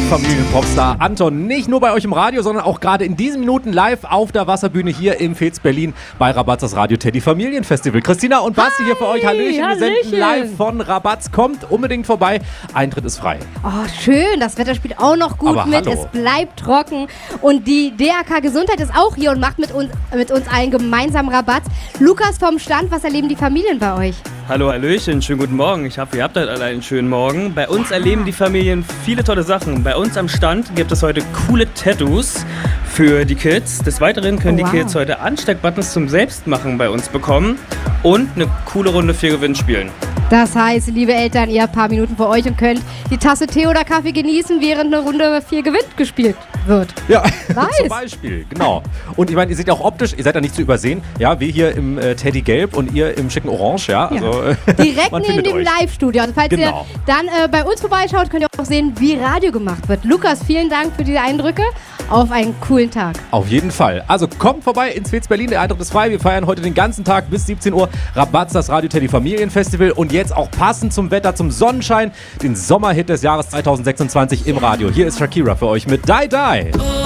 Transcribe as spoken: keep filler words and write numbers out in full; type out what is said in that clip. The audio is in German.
Familienpopstar Anton nicht nur bei euch im Radio, sondern auch gerade in diesen Minuten live auf der Wasserbühne hier im Fez Berlin bei Rabatz, das Radio Teddy Familienfestival. Christina und Basti hier für euch. Hallöchen, Hallöchen. Wir senden live von Rabatz. Kommt unbedingt vorbei. Eintritt ist frei. Oh, schön. Das Wetter spielt auch noch gut Aber mit. hallo. Es bleibt trocken. Und die D R K Gesundheit ist auch hier und macht mit uns, mit uns allen gemeinsam Rabatz. Lukas vom Stand, was erleben die Familien bei euch? Hallo, hallöchen, schönen guten Morgen. Ich hoffe, ihr habt heute alle einen schönen Morgen. Bei uns erleben die Familien viele tolle Sachen. Bei uns am Stand gibt es heute coole Tattoos für die Kids. Des Weiteren können Oh, wow. die Kids heute Ansteckbuttons zum Selbstmachen bei uns bekommen und eine coole Runde für Gewinn spielen. Das heißt, liebe Eltern, ihr habt ein paar Minuten für euch und könnt die Tasse Tee oder Kaffee genießen, während eine Runde vier gewinnt gespielt wird. Ja, Nice. zum Beispiel, genau. Und ich meine, ihr seht auch optisch, ihr seid ja nicht zu übersehen. Ja, wir hier im äh, Teddy Gelb und ihr im schicken Orange, ja. Ja. Also, Direkt man neben findet dem euch. Live-Studio. Also falls Genau. ihr dann äh, bei uns vorbeischaut, könnt ihr auch sehen, wie Radio gemacht wird. Lukas, vielen Dank für diese Eindrücke. Auf einen coolen Tag. Auf jeden Fall. Also kommt vorbei ins Fez Berlin, der Eintritt ist frei. Wir feiern heute den ganzen Tag bis siebzehn Uhr Rabatz, das Radio Teddy Familienfestival. Und jetzt auch passend zum Wetter, zum Sonnenschein, den Sommerhit des Jahres zwanzig sechsundzwanzig im Radio. Hier ist Shakira für euch mit Die Die.